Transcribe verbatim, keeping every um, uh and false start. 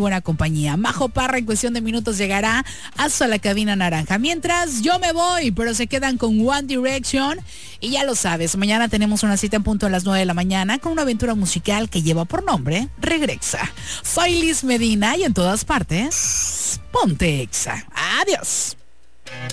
buena compañía. Majo Parra en cuestión de minutos llegará hasta la cabina naranja. Mientras yo me voy, pero se quedan con One Direction. Y ya lo sabes, mañana tenemos una cita en punto a las nueve de la mañana con una aventura musical que lleva por nombre Regresa. Soy Liz Medina y en todas partes, ponte Exa. Adiós.